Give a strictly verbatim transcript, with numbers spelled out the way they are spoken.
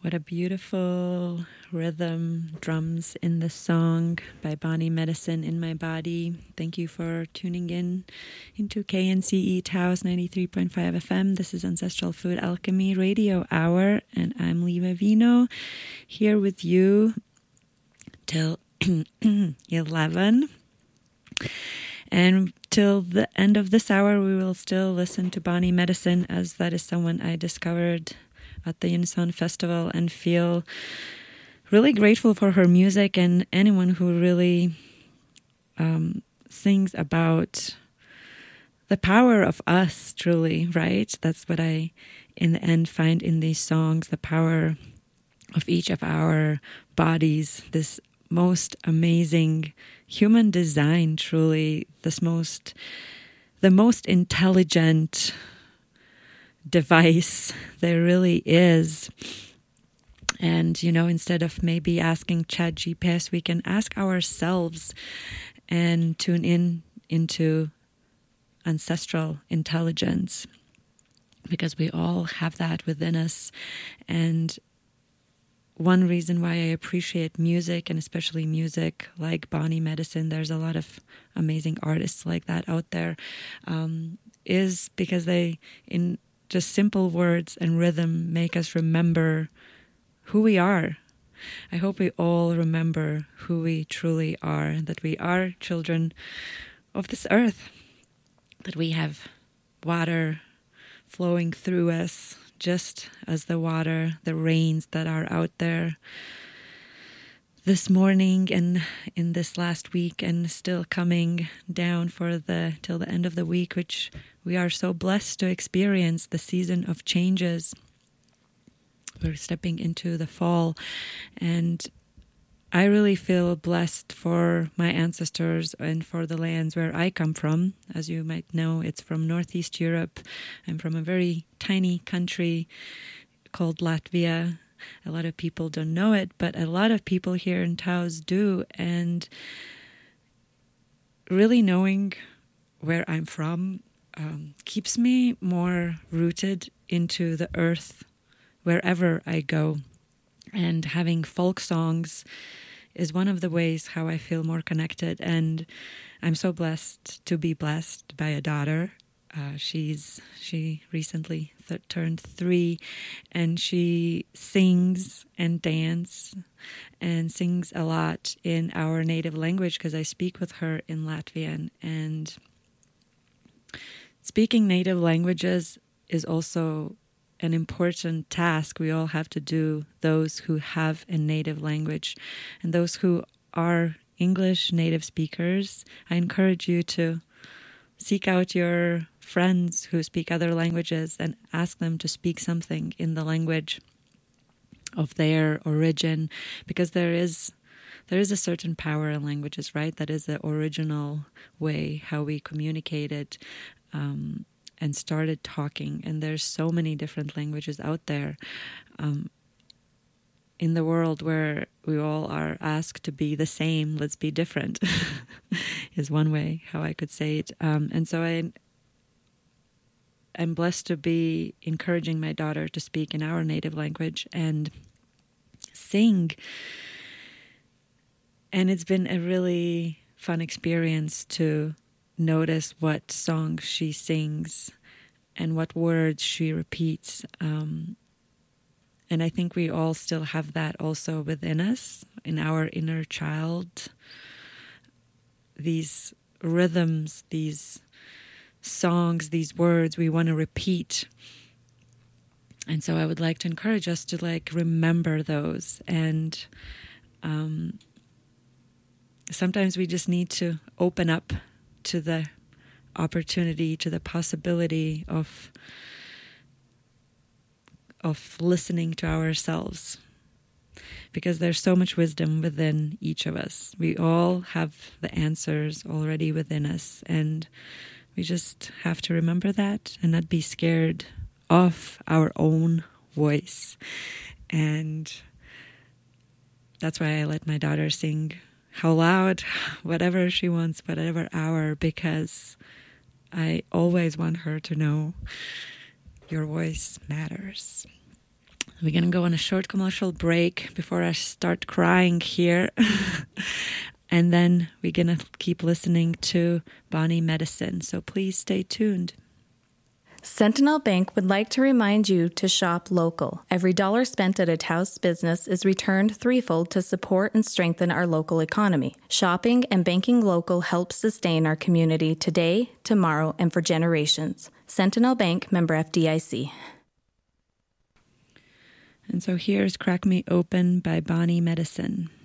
What a beautiful rhythm, drums in the song by Bonnie Medicine, In My Body. Thank you for tuning in into K N C E Taos ninety-three point five F M. This is Ancestral Food Alchemy Radio Hour, and I'm Liva Vino here with you till eleven. And till the end of this hour, we will still listen to Bonnie Medicine, as that is someone I discovered at the Unison Festival and feel really grateful for her music and anyone who really um, sings about the power of us, truly, right? That's what I, in the end, find in these songs, the power of each of our bodies, this most amazing human design, truly, this most, the most intelligent device there really is. And, you know, instead of maybe asking Chat G P S, we can ask ourselves and tune in into ancestral intelligence, because we all have that within us. And one reason why I appreciate music, and especially music like Bonnie Medicine, there's a lot of amazing artists like that out there, um, is because they, in just simple words and rhythm, make us remember who we are. I hope we all remember who we truly are, that we are children of this earth, that we have water flowing through us, just as the water, the rains that are out there this morning and in this last week, and still coming down for the till the end of the week, which we are so blessed to experience, the season of changes. We're stepping into the fall, and I really feel blessed for my ancestors and for the lands where I come from. As you might know, it's from Northeast Europe. I'm from a very tiny country called Latvia. A lot of people don't know it, but a lot of people here in Taos do. And really knowing where I'm from um, keeps me more rooted into the earth wherever I go. And having folk songs is one of the ways how I feel more connected. And I'm so blessed to be blessed by a daughter. Uh, she's she recently th- turned three, and she sings and dances and sings a lot in our native language, because I speak with her in Latvian. And speaking native languages is also an important task we all have to do, those who have a native language. And those who are English native speakers, I encourage you to seek out your friends who speak other languages and ask them to speak something in the language of their origin, because there is there is a certain power in languages, right? That is the original way how we communicated um, and started talking. And there's so many different languages out there um, in the world where we all are asked to be the same. Let's be different is one way how I could say it. Um, and so I, I'm blessed to be encouraging my daughter to speak in our native language and sing. And it's been a really fun experience to notice what songs she sings and what words she repeats. Um, and I think we all still have that also within us, in our inner child. These rhythms, these songs, these words we want to repeat. And so I would like to encourage us to like remember those. And um, sometimes we just need to open up to the opportunity, to the possibility of of listening to ourselves, because there's so much wisdom within each of us. We all have the answers already within us, and we just have to remember that and not be scared of our own voice. And that's why I let my daughter sing how loud, whatever she wants, whatever hour, because I always want her to know your voice matters. We're going to go on a short commercial break before I start crying here. And then we're going to keep listening to Bonnie Medicine. So please stay tuned. Sentinel Bank would like to remind you to shop local. Every dollar spent at a Taos business is returned threefold to support and strengthen our local economy. Shopping and banking local helps sustain our community today, tomorrow, and for generations. Sentinel Bank, member F D I C. And so here's Crack Me Open by Bonnie Medicine.